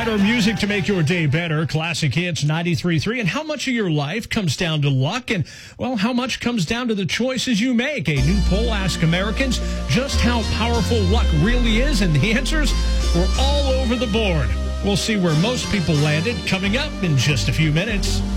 Better music to make your day better. Classic Hits 93.3. And how much of your life comes down to luck? And, well, how much comes down to the choices you make? A new poll asks Americans just how powerful luck really is. And the answers were all over the board. We'll see where most people landed coming up in just a few minutes.